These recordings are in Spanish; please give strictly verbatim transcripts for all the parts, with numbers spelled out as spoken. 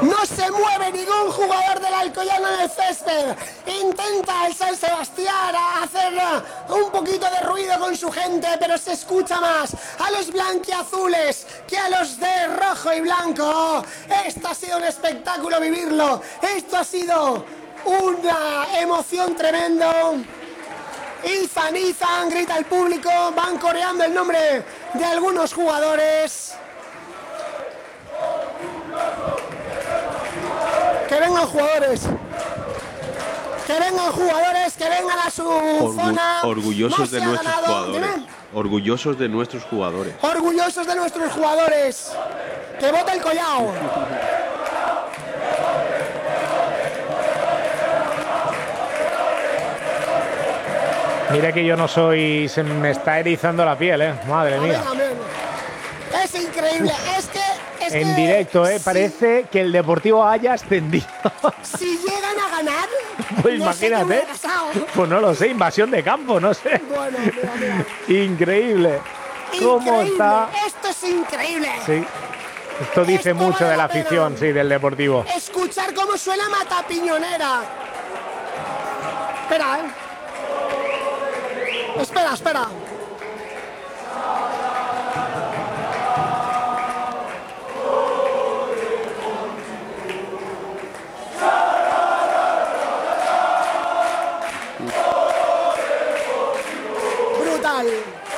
No se mueve ningún jugador del Alcoyano en el césped. Intenta el San Sebastián hacer un poquito de ruido con su gente, pero se escucha más a los blanquiazules que a los de rojo y blanco. Esto ha sido un espectáculo vivirlo. Esto ha sido una emoción tremendo. Izan, Izan, grita el público, van coreando el nombre de algunos jugadores. Que vengan jugadores. Que vengan jugadores, que vengan a su Orgu zona. Orgullosos no de nuestros ganado. jugadores. Dime. Orgullosos de nuestros jugadores. Orgullosos de nuestros jugadores. Que vota el Collao. Mira que yo no soy... Se me está erizando la piel, ¿eh? Madre mía. Es increíble. Es que... Es en que directo, ¿eh? si, Parece que el Deportivo haya ascendido. Si llegan a ganar... Pues no sé qué imagínate. hubiera pasado. Pues no lo sé, invasión de campo, no sé. Bueno, mira, mira. Increíble. ¿Cómo Increíble. está? Esto es increíble. Sí. Esto dice Esto mucho vale de la la pena. afición, sí, del Deportivo. Escuchar cómo suena Matapiñonera. Espera, ¿eh? Espera, espera. Brutal.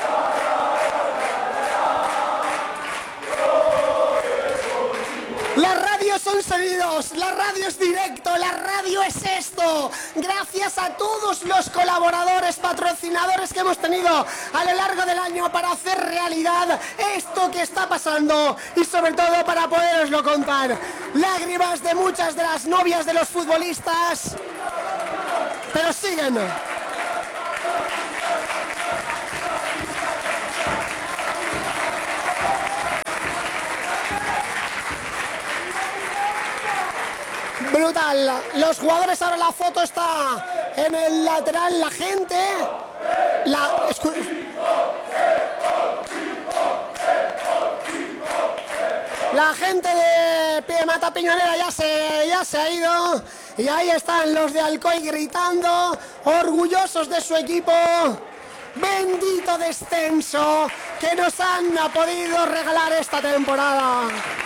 La radio son sonidos, la radio es directo, la radio es esto. Gracias a todos los colaboradores, patrocinadores que hemos tenido a lo largo del año para hacer realidad esto que está pasando y sobre todo para poderoslo contar. Lágrimas de muchas de las novias de los futbolistas, pero siguen. Brutal. Los jugadores, ahora la foto está en el lateral, la gente. La, la gente de Matapiñonera ya se, ya se ha ido. Y ahí están los de Alcoy gritando, orgullosos de su equipo. Bendito descenso que nos han podido regalar esta temporada.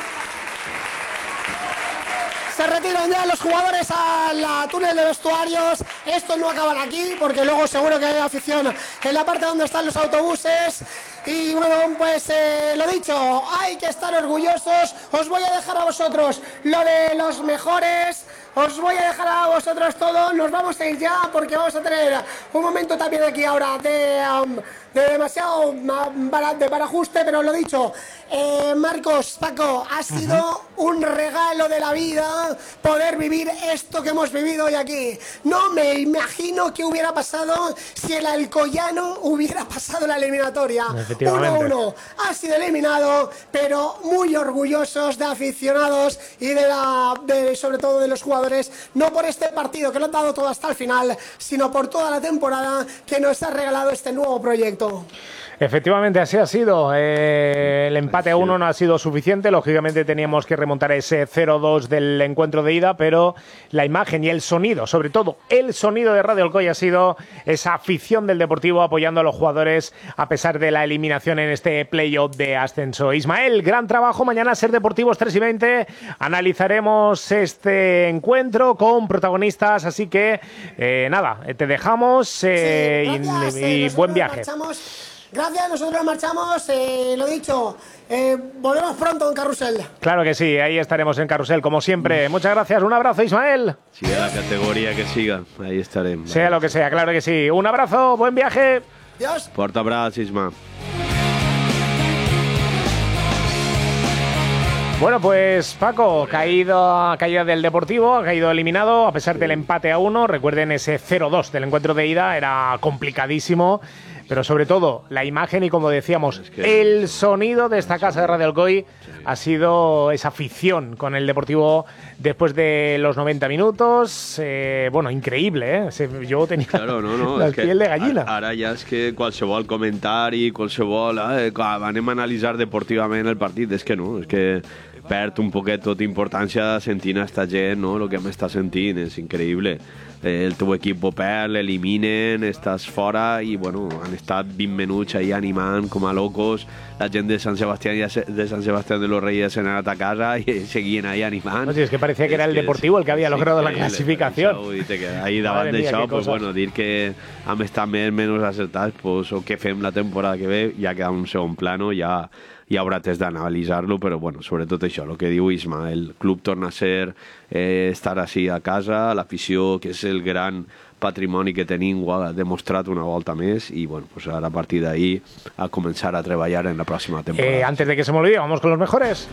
Se retiran ya los jugadores al túnel de vestuarios. Esto no acaba aquí porque luego seguro que hay afición en la parte donde están los autobuses. Y bueno, pues eh, lo dicho, hay que estar orgullosos. Os voy a dejar a vosotros lo de los mejores. Os voy a dejar a vosotros todo. Nos vamos a ir ya porque vamos a tener un momento también aquí ahora de, um, de demasiado um, para, de parajuste. Pero lo dicho, eh, Marcos, Paco, ha sido uh-huh. un regalo de la vida poder vivir esto que hemos vivido hoy aquí. No me imagino qué hubiera pasado si el Alcoyano hubiera pasado la eliminatoria. uno a uno. Ha sido eliminado, pero muy orgullosos de aficionados y de la, de, sobre todo de los jugadores. No por este partido que lo han dado todo hasta el final, sino por toda la temporada que nos ha regalado este nuevo proyecto. Efectivamente, así ha sido. Eh, el empate a uno no ha sido suficiente. Lógicamente teníamos que remontar ese cero dos del encuentro de ida, pero la imagen y el sonido, sobre todo el sonido de Radio Alcoy, ha sido esa afición del Deportivo apoyando a los jugadores a pesar de la eliminación en este playoff de ascenso. Ismael, gran trabajo. Mañana Ser Deportivos tres y veinte. Analizaremos este encuentro con protagonistas, así que eh, nada, te dejamos eh, sí, gracias, y, y buen viaje. Marchamos. Gracias, nosotros marchamos, eh, lo dicho, eh, volvemos pronto en Carrusel. Claro que sí, ahí estaremos en Carrusel, como siempre. Muchas gracias, un abrazo, Ismael. Siga la categoría que siga, ahí estaremos. Sea lo que sea, claro que sí. Un abrazo, buen viaje. Adiós. Forte abrazo, Isma. Bueno, pues Paco, caído, caída del Deportivo, ha caído eliminado a pesar del empate a uno. Recuerden ese cero dos del encuentro de ida, era complicadísimo. pero sobre todo la imagen y, como decíamos, es que el sonido de esta casa de Radio Alcoy ha sido esa afición con el Deportivo después de los noventa minutos. Eh, bueno, increíble, ¿eh? Yo tenía claro, no, no, la és que piel de gallina. Ara ja és que qualsevol comentari, qualsevol... Eh, anem a analitzar deportivament el partit. És que no, és que perd un poquet tota importància sentint esta gent, no? El que m'està sentint és increïble. Eh, el teu equip perd, l'eliminen, estàs fora i, bueno, han estat vint minuts ahí animant com a locos. La gent de Sant Sebastián, de Sant Sebastián de los Reyes se han anat a casa i seguien ahí animant. No, sí, es que parecía que era el Deportivo el que había logrado la clasificación. Ahí davant d'això, pues, bueno, dir que hem estat més menys acertats, pues, o què fem la temporada que ve, ja queda un segon plano, ja hi haurà temps d'analitzar-lo, però bueno, sobretot això, el que diu Isma, el club torna a ser eh, estar així a casa, l'afició, que és el gran patrimoni que tenim, ho ha demostrat una volta més, i bueno, pues ara a partir d'ahí a començar a treballar en la pròxima temporada. Eh, antes de que se me olvide, vamos con los mejores.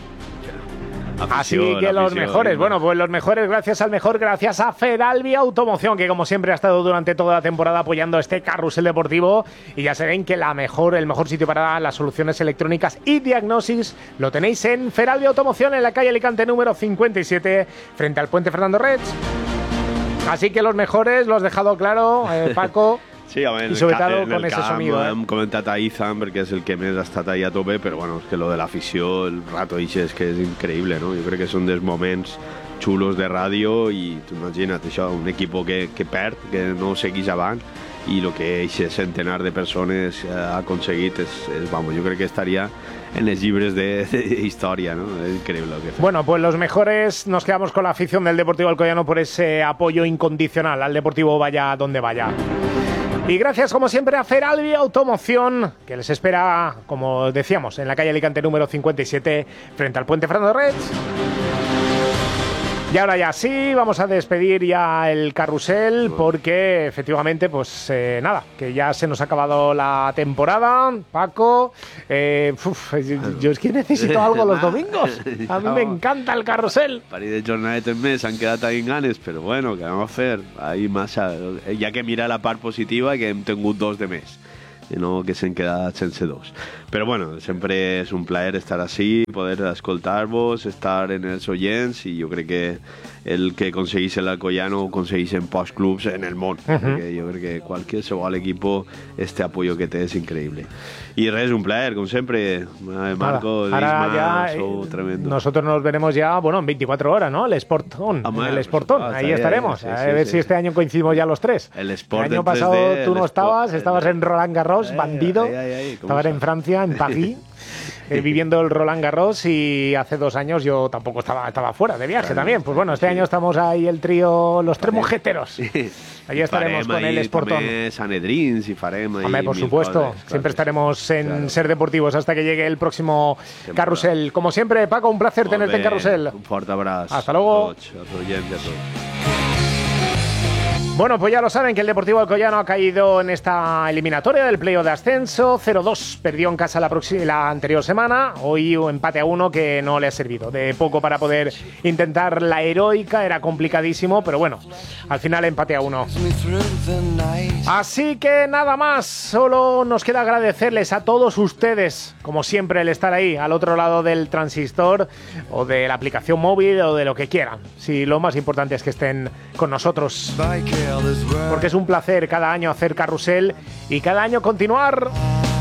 Afición, Así que los afición, mejores, ¿no? bueno, pues los mejores gracias al mejor, gracias a Feralbi Automoción, que como siempre ha estado durante toda la temporada apoyando este carrusel deportivo, y ya saben que la mejor, el mejor sitio para las soluciones electrónicas y diagnosis lo tenéis en Feralbi Automoción, en la calle Alicante número cincuenta y siete, frente al puente Fernando Reig. Así que los mejores, lo has dejado claro, eh, Paco. Sí, a ver, i sobre tot con ese camp, sonido. Hem eh? comentat a Izan, perquè és el que més ha estat allà a tope, però bueno, és que lo de l'afició, el rato ixe, és que és increïble, no? Jo crec que són dels moments xulos de ràdio i tu imagina't això, un equip que, que perd, que no segueix avant, i el que aquest centenar de persones ha aconseguit és, és vamos, jo crec que estaria en els llibres de, de història, ¿no? Es increíble lo que hace. Bueno, pues los mejores, nos quedamos con la afición del Deportivo Alcoyano por ese apoyo incondicional al Deportivo vaya donde vaya. Y gracias, como siempre, a Feralbi Automoción, que les espera, como decíamos, en la calle Alicante número cincuenta y siete, frente al puente Fernando Reig. Y ahora ya sí, vamos a despedir ya el carrusel, porque efectivamente, pues eh, nada, que ya se nos ha acabado la temporada. Paco, eh, uf, yo es que necesito algo los domingos. A mí me encanta el carrusel. Parell de jornadetes més s'han quedat amb ganes, però bueno, què vam a fer? Ahí massa... Hi ha que mirar la part positiva, que hem tingut dos de més, i no que s'han quedat sense dos. Però bueno, sempre és un plaer estar així, poder escoltar-vos, estar en els oients, i jo crec que el que aconseguís l'Alcoyano ho aconseguís en pocs clubs en el món. Uh-huh. Perquè jo crec que qualsevol equip este apoyo que té és increïble. Y res, un placer, como siempre. Marco, Isma, ya, show tremendo. Nosotros nos veremos ya, bueno, en veinticuatro horas, ¿no? El Sportón. Ah, el Sportón. ah, ahí estaremos. Ahí, a sí, ver sí, si sí. este año coincidimos ya los tres. El Sport El año en pasado tres D, tú no el estabas, Sport, estabas en Roland Garros, Ay, bandido. ay, ay, ay, Estabas sabe? en Francia, en París. Eh, viviendo el Roland Garros, y hace dos años yo tampoco estaba, estaba fuera de viaje Bueno, también. Pues bueno, este sí. año estamos ahí el trío, los tres mojeteros. Sí. Allí estaremos Farem con el ahí Sportón. també Sanedrins y farem ahí Hombre, por mil supuesto, coses, siempre claro. estaremos en Claro. Ser Deportivos hasta que llegue el próximo Siempre. carrusel. Como siempre, Paco, un placer Molt tenerte en bé, carrusel. Un fort abraç. Hasta luego. A tots, als oients i a tots. Bueno, pues ya lo saben que el Deportivo Alcoyano ha caído en esta eliminatoria del playoff de ascenso. cero dos, perdió en casa la, la anterior semana. Hoy un empate a uno que no le ha servido de poco para poder intentar la heroica. Era complicadísimo, pero bueno, al final empate a uno. Así que nada más, solo nos queda agradecerles a todos ustedes, como siempre, el estar ahí al otro lado del transistor o de la aplicación móvil o de lo que quieran. Sí, lo más importante es que estén con nosotros, porque es un placer cada año hacer carrusel y cada año continuar.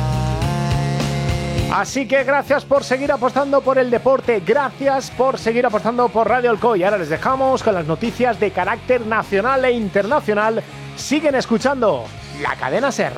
Así que gracias por seguir apostando por el deporte, gracias por seguir apostando por Radio Alcoy. Ahora les dejamos con las noticias de carácter nacional e internacional. Siguen escuchando la cadena SER.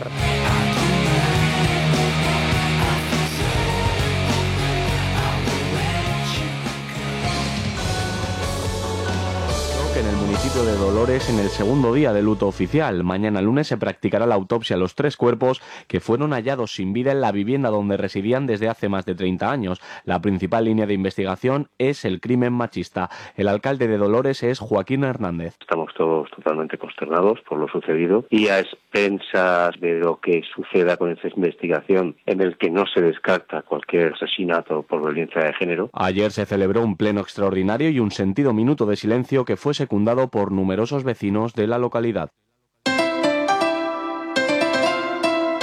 En el municipio de Dolores, en el segundo día de luto oficial. Mañana lunes se practicará la autopsia a los tres cuerpos que fueron hallados sin vida en la vivienda donde residían desde hace más de treinta años. La principal línea de investigación es el crimen machista. El alcalde de Dolores es Joaquín Hernández. Estamos todos totalmente consternados por lo sucedido y a expensas de lo que suceda con esta investigación, en el que no se descarta cualquier asesinato por violencia de género. Ayer se celebró un pleno extraordinario y un sentido minuto de silencio que fue secundado por numerosos vecinos de la localidad.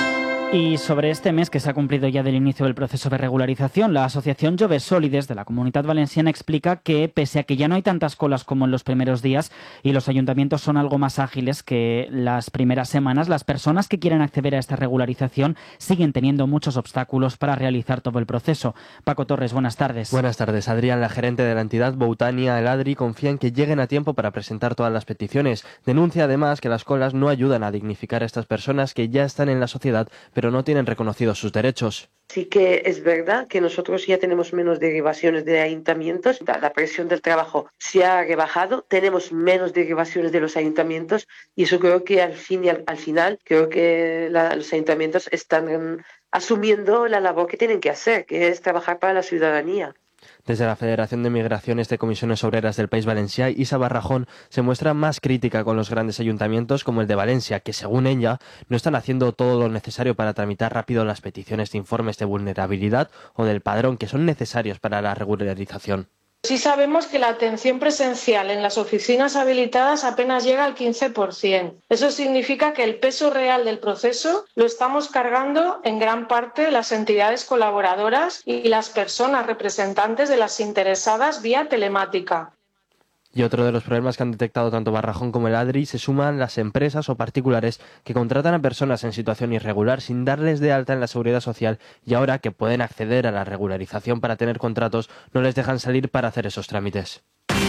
Y sobre este mes que se ha cumplido ya del inicio del proceso de regularización, la asociación Joves Sòlides de la Comunitat Valenciana explica que, pese a que ya no hay tantas colas como en los primeros días y los ayuntamientos son algo más ágiles que las primeras semanas, las personas que quieren acceder a esta regularización siguen teniendo muchos obstáculos para realizar todo el proceso. Paco Torres, buenas tardes. Buenas tardes, Adrián. La gerente de la entidad, Boutania El Adri, confía en que lleguen a tiempo para presentar todas las peticiones. Denuncia además que las colas no ayudan a dignificar a estas personas que ya están en la sociedad, pero no tienen reconocidos sus derechos. Sí que es verdad que nosotros ya tenemos menos derivaciones de ayuntamientos, la presión del trabajo se ha rebajado, tenemos menos derivaciones de los ayuntamientos y eso creo que al fin y al, al final creo que la, los ayuntamientos están um, asumiendo la labor que tienen que hacer, que es trabajar para la ciudadanía. Desde la Federación de Migraciones de Comisiones Obreras del País Valencià, Isa Barrajón se muestra más crítica con los grandes ayuntamientos como el de Valencia, que según ella no están haciendo todo lo necesario para tramitar rápido las peticiones de informes de vulnerabilidad o del padrón que son necesarios para la regularización. Sí sabemos que la atención presencial en las oficinas habilitadas apenas llega al quince por ciento. Eso significa que el peso real del proceso lo estamos cargando en gran parte las entidades colaboradoras y las personas representantes de las interesadas vía telemática. Y otro de los problemas que han detectado tanto Barrajón como el Adri se suman las empresas o particulares que contratan a personas en situación irregular sin darles de alta en la Seguridad Social y ahora que pueden acceder a la regularización para tener contratos no les dejan salir para hacer esos trámites.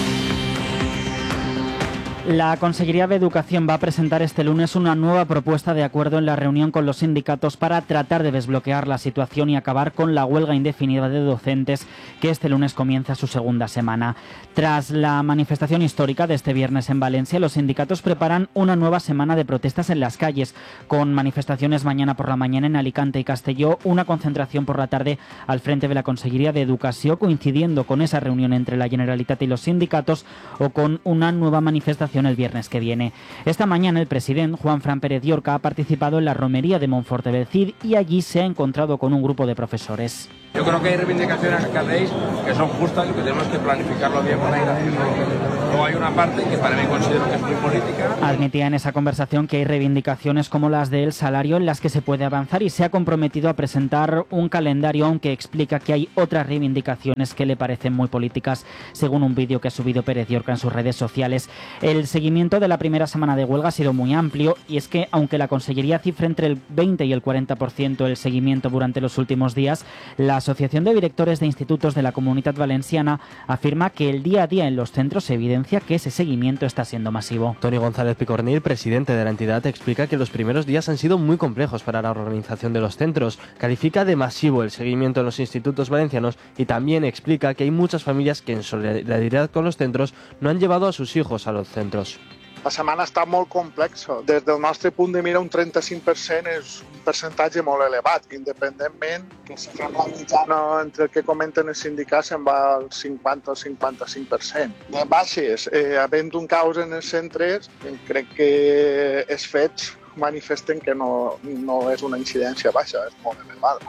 La Consellería de Educación va a presentar este lunes una nueva propuesta de acuerdo en la reunión con los sindicatos para tratar de desbloquear la situación y acabar con la huelga indefinida de docentes que este lunes comienza su segunda semana. Tras la manifestación histórica de este viernes en Valencia, los sindicatos preparan una nueva semana de protestas en las calles, con manifestaciones mañana por la mañana en Alicante y Castelló, una concentración por la tarde al frente de la Consellería de Educación, coincidiendo con esa reunión entre la Generalitat y los sindicatos, o con una nueva manifestación el viernes que viene. Esta mañana el presidente Juan Fran Pérez Llorca ha participado en la romería de Montforte del Cid y allí se ha encontrado con un grupo de profesores. Yo creo que hay reivindicaciones que hacéis que son justas y que tenemos que planificarlo bien para ir haciendo. Luego hay una parte que para mí considero que es muy política. Admitía en esa conversación que hay reivindicaciones como las del salario en las que se puede avanzar y se ha comprometido a presentar un calendario, aunque explica que hay otras reivindicaciones que le parecen muy políticas, según un vídeo que ha subido Pérez Llorca en sus redes sociales. El seguimiento de la primera semana de huelga ha sido muy amplio y es que, aunque la Consellería cifra entre el veinte y el cuarenta por ciento el seguimiento durante los últimos días, la Asociación de Directores de Institutos de la Comunitat Valenciana afirma que el día a día en los centros evidencia que ese seguimiento está siendo masivo. Toni González Picornil, presidente de la entidad, explica que los primeros días han sido muy complejos para la organización de los centros. Califica de masivo el seguimiento en los institutos valencianos y también explica que hay muchas familias que en solidaridad con los centros no han llevado a sus hijos a los centros. La setmana està molt complexa. Des del nostre punt de mira, un trenta-cinc per cent és un percentatge molt elevat, independentment que si fem la mitjana entre el que comenten els sindicats se'n va al cinquanta o cinquanta-cinc per cent. De baixes, eh, havent un caos en els centres, crec que els fets manifesten que no, no és una incidència baixa, és molt elevada.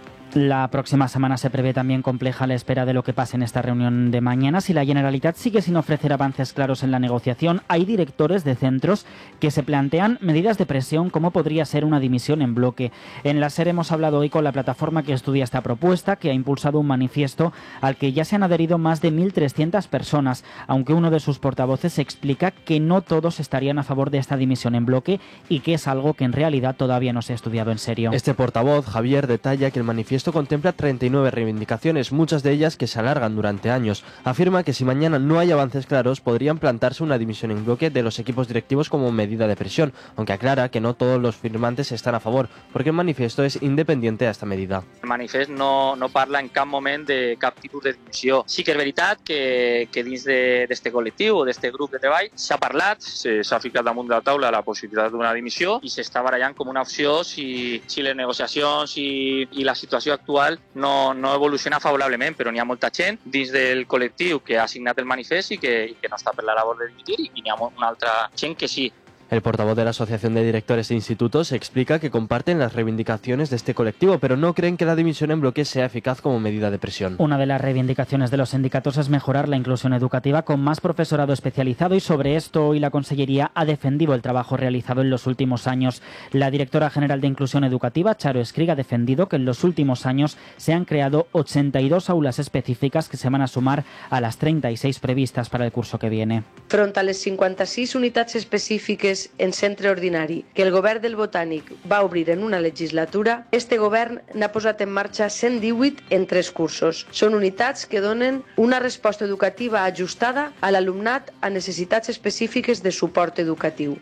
La próxima semana se prevé también compleja a la espera de lo que pase en esta reunión de mañana. Si la Generalitat sigue sin ofrecer avances claros en la negociación, hay directores de centros que se plantean medidas de presión como podría ser una dimisión en bloque. En la SER hemos hablado hoy con la plataforma que estudia esta propuesta, que ha impulsado un manifiesto al que ya se han adherido más de mil trescientas personas, aunque uno de sus portavoces explica que no todos estarían a favor de esta dimisión en bloque y que es algo que en realidad todavía no se ha estudiado en serio. Este portavoz, Javier, detalla que el manifiesto contempla treinta y nueve reivindicaciones, muchas de ellas que se alargan durante años. Afirma que si mañana no hay avances claros, podrían plantarse una dimisión en bloque de los equipos directivos como medida de presión, aunque aclara que no todos los firmantes están a favor, porque el manifiesto es independiente a esta medida. El manifest no, no parla en cap moment de cap tipus de dimissió. Sí que és veritat que, que dins d'aquest col·lectiu o d'aquest grup de treball s'ha parlat, s'ha ficat damunt de la taula la possibilitat d'una dimissió i s'està barallant com una opció si, si les negociacions i, i la situació actual no, no evoluciona favorablement, però n'hi ha molta gent dins del col·lectiu que ha signat el manifest i que, i que no està per la labor de dimitir i n'hi ha una altra gent que sí. El portavoz de la Asociación de Directores de Institutos explica que comparten las reivindicaciones de este colectivo, pero no creen que la dimisión en bloque sea eficaz como medida de presión. Una de las reivindicaciones de los sindicatos es mejorar la inclusión educativa con más profesorado especializado, y sobre esto hoy la Consellería ha defendido el trabajo realizado en los últimos años. La directora general de Inclusión Educativa, Charo Escriga, ha defendido que en los últimos años se han creado ochenta y dos aulas específicas que se van a sumar a las treinta y seis previstas para el curso que viene. Front a les cinquanta-sis unitats específiques en centre ordinari que el govern del Botànic va obrir en una legislatura, este govern n'ha posat en marxa cent divuit en tres cursos. Són unitats que donen una resposta educativa ajustada a l'alumnat a necessitats específiques de suport educatiu.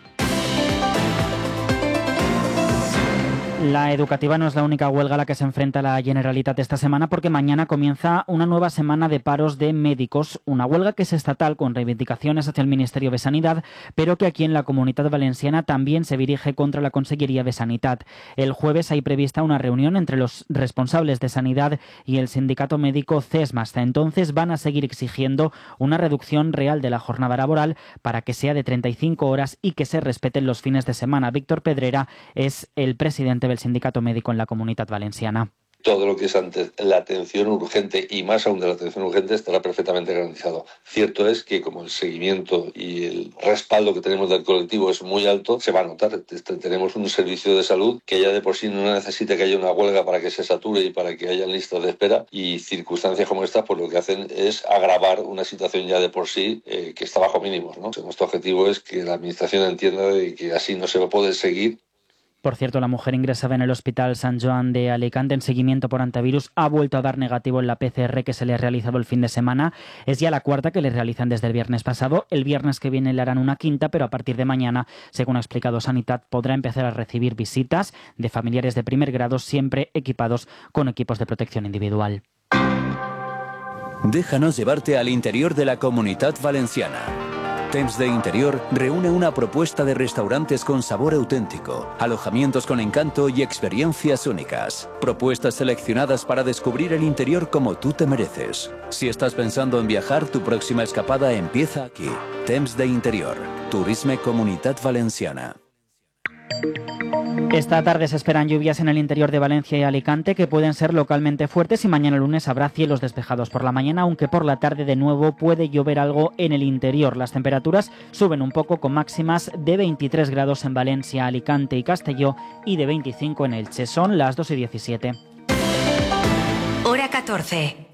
La educativa no es la única huelga a la que se enfrenta la Generalitat esta semana, porque mañana comienza una nueva semana de paros de médicos, una huelga que es estatal con reivindicaciones hacia el Ministerio de Sanidad, pero que aquí en la Comunitat Valenciana también se dirige contra la Conselleria de Sanidad. El jueves hay prevista una reunión entre los responsables de Sanidad y el sindicato médico CESMA. Hasta entonces van a seguir exigiendo una reducción real de la jornada laboral para que sea de treinta y cinco horas y que se respeten los fines de semana. Víctor Pedrera es el presidente del sindicato médico en la Comunitat Valenciana. Todo lo que es ante la atención urgente y más aún de la atención urgente estará perfectamente garantizado. Cierto es que como el seguimiento y el respaldo que tenemos del colectivo es muy alto, se va a notar. Tenemos un servicio de salud que ya de por sí no necesita que haya una huelga para que se sature y para que haya listas de espera, y circunstancias como esta pues lo que hacen es agravar una situación ya de por sí eh, que está bajo mínimos, ¿no? Nuestro objetivo es que la administración entienda de que así no se va a poder seguir. Por cierto, la mujer ingresada en el Hospital San Joan de Alicante en seguimiento por antivirus ha vuelto a dar negativo en la P C R que se le ha realizado el fin de semana. Es ya la cuarta que le realizan desde el viernes pasado. El viernes que viene le harán una quinta, pero a partir de mañana, según ha explicado Sanitat, podrá empezar a recibir visitas de familiares de primer grado, siempre equipados con equipos de protección individual. Déjanos llevarte al interior de la Comunitat Valenciana. Temps de Interior reúne una propuesta de restaurantes con sabor auténtico, alojamientos con encanto y experiencias únicas. Propuestas seleccionadas para descubrir el interior como tú te mereces. Si estás pensando en viajar, tu próxima escapada empieza aquí. Temps de Interior. Turisme Comunitat Valenciana. Esta tarde se esperan lluvias en el interior de Valencia y Alicante que pueden ser localmente fuertes, y mañana lunes habrá cielos despejados por la mañana, aunque por la tarde de nuevo puede llover algo en el interior. Las temperaturas suben un poco con máximas de veintitrés grados en Valencia, Alicante y Castelló y de veinticinco en Elche. Son las dos y diecisiete. Hora catorce.